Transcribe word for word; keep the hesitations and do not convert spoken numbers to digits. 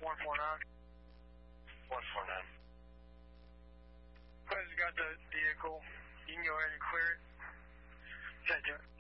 one four nine. one four nine. President got the vehicle. You can go ahead and clear it. Take care.